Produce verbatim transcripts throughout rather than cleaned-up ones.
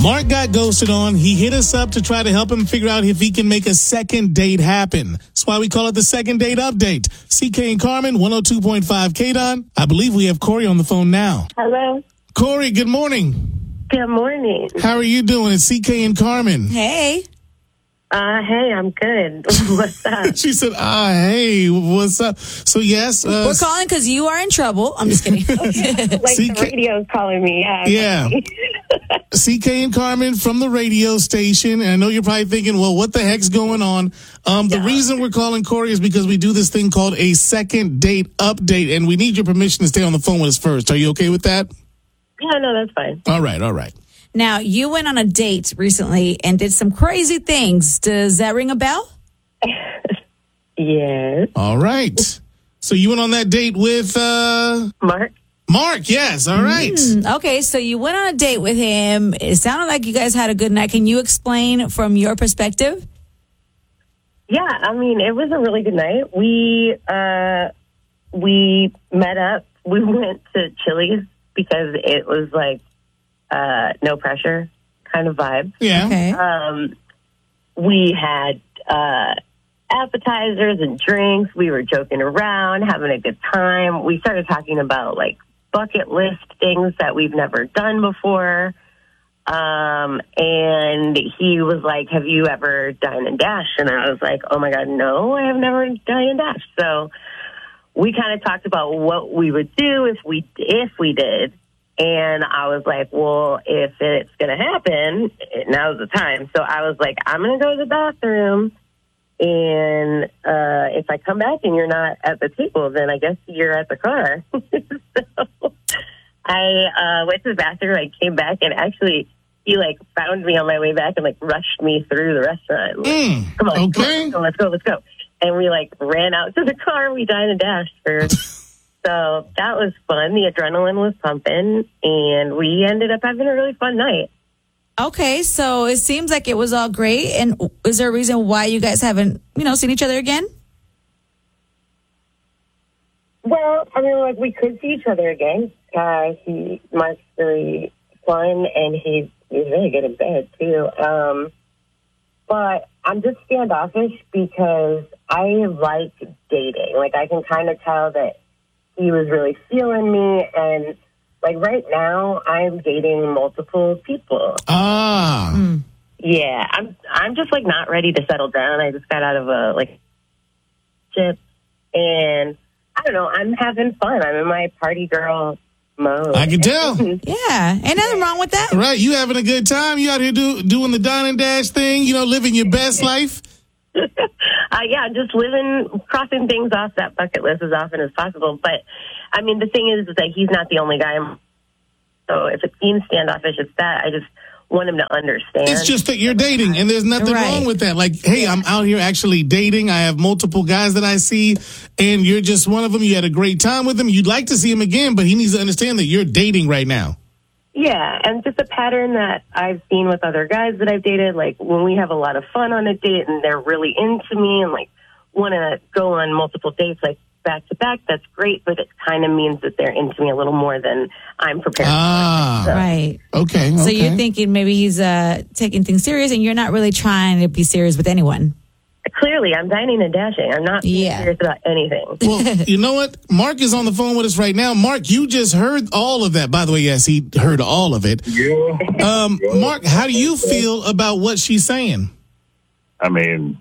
Mark got ghosted on. He hit us up to try to help him figure out if he can make a second date happen. That's why we call it the second date update. C K and Carmen, one oh two point five K D O N. I believe we have Corey on the phone now. Hello. Corey, good morning. Good morning. How are you doing? It's C K and Carmen. Hey. Uh, hey, I'm good. What's up? She said, ah, hey, what's up? So, yes. Uh, We're calling because you are in trouble. I'm just kidding. Like C K the radio's calling me. Yeah. Yeah. C K and Carmen from the radio station. And I know you're probably thinking, well, what the heck's going on? Um, the Yeah. reason we're calling Corey is because we do this thing called a second date update, and we need your permission to stay on the phone with us first. Are you okay with that? Yeah, no, that's fine. All right, all right. Now, you went on a date recently and did some crazy things. Does that ring a bell? Yes. All right. So you went on that date with uh, Mark? Mark, yes. All right. Mm, okay, so you went on a date with him. It sounded like you guys had a good night. Can you explain from your perspective? Yeah, I mean, it was a really good night. We, uh, we met up. We went to Chili's because it was like, Uh, no pressure kind of vibe. Yeah. Okay. Um, we had uh, appetizers and drinks. We were joking around, having a good time. We started talking about like bucket list things that we've never done before. Um, and he was like, have you ever dined and dashed? And I was like, oh my God, no, I have never dined and dashed. So we kind of talked about what we would do if we, if we did. And I was like, well, if it's going to happen, now's the time. So I was like, I'm going to go to the bathroom. And uh, if I come back and you're not at the table, then I guess you're at the car. So I uh, went to the bathroom. I came back and actually he like found me on my way back and like rushed me through the restaurant. Like, Mm, come on, okay. come on, let's go, let's go, let's go. And we like ran out to the car. We dined and dashed for... So that was fun. The adrenaline was pumping, and we ended up having a really fun night. Okay, so it seems like it was all great. And is there a reason why you guys haven't, you know, seen each other again? Well, I mean, like, we could see each other again. Uh, he, Mark's really fun, and he's, he's really good in bed, too. Um, but I'm just standoffish because I like dating. Like, I can kind of tell that he was really feeling me, and like right now, I'm dating multiple people. Ah. Mm. Yeah, I'm. I'm just like not ready to settle down. I just got out of a like ship, and I don't know. I'm having fun. I'm in my party girl mode. I can tell. Yeah, ain't nothing wrong with that. Right. You having a good time. You out here do, doing the dine and dash thing, you know, living your best life. uh, yeah, just living, crossing things off that bucket list as often as possible. But, I mean, the thing is, is that he's not the only guy. I'm, so if it seems standoffish, it's that. I just want him to understand. It's just that you're dating, and there's nothing Right. wrong with that. Like, hey, I'm out here actually dating. I have multiple guys that I see, and you're just one of them. You had a great time with him. You'd like to see him again, but he needs to understand that you're dating right now. Yeah, and just a pattern that I've seen with other guys that I've dated, like when we have a lot of fun on a date and they're really into me and like want to go on multiple dates like back to back, that's great, but it kind of means that they're into me a little more than I'm prepared Ah, for. So, Right. okay. So okay. you're thinking maybe he's uh, taking things serious and you're not really trying to be serious with anyone. clearly, I'm dining and dashing. I'm not being Yeah. serious about anything. Well, you know what? Mark is on the phone with us right now. Mark, you just heard all of that. By the way, yes, he heard all of it. Yeah. Um, Mark, how do you feel about what she's saying? I mean,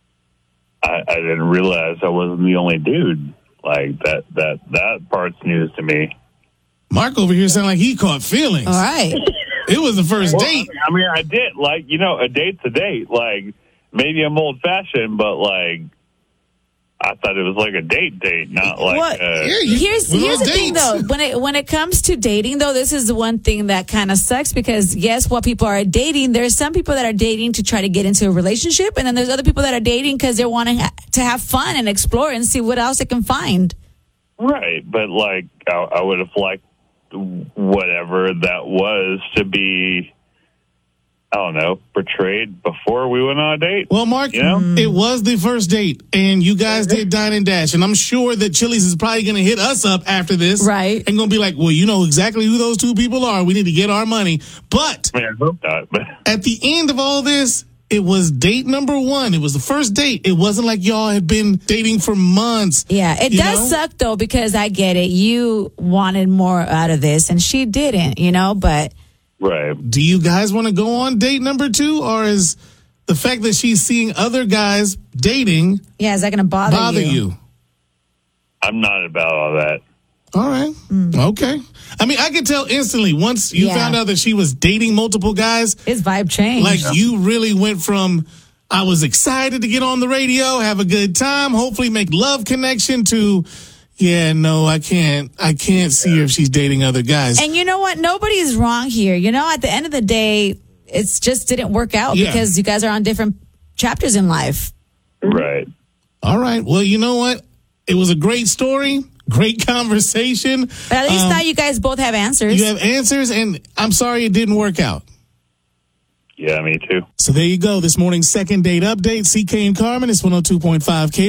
I, I didn't realize I wasn't the only dude. Like that, that, that part's news to me. Mark over here sounded like he caught feelings. All right. It was the first Well, date. I mean, I did. Like, you know, a date's a date. Like, maybe I'm old fashioned, but like, I thought it was like a date date, not like. Well, uh, Yeah, you- Here's we're here's on the thing dates. though. When it when it comes to dating though, this is the one thing that kind of sucks because yes, while people are dating, there's some people that are dating to try to get into a relationship, and then there's other people that are dating because they're wanting ha- to have fun and explore and see what else they can find. Right, but like, I, I would have liked whatever that was to be I don't know, portrayed before we went on a date. Well, Mark, You know? it was the first date, and you guys did Dine and Dash, and I'm sure that Chili's is probably going to hit us up after this, Right. And going to be like, well, you know exactly who those two people are. We need to get our money. But I mean, I hope not, but at the end of all this, it was date number one. It was the first date. It wasn't like y'all had been dating for months. Yeah, it you does know? suck though, because I get it. You wanted more out of this and she didn't, you know, but right. Do you guys want to go on date number two, or is the fact that she's seeing other guys dating yeah, is that going to bother, bother you? I'm not about all that. All right. Okay. I mean, I could tell instantly once you Yeah. found out that she was dating multiple guys, His vibe changed. like you really went from, I was excited to get on the radio, have a good time, hopefully make love connection, to, yeah, no, I can't, I can't see her if she's dating other guys. And you know what? Nobody's wrong here. You know, at the end of the day, it's just didn't work out Yeah. because you guys are on different chapters in life. Right. All right. Well, you know what? It was a great story, great conversation. But at least Um, now you guys both have answers. You have answers, and I'm sorry it didn't work out. Yeah, me too. So there you go. This morning's second date update. C K and Carmen. It's one oh two point five K.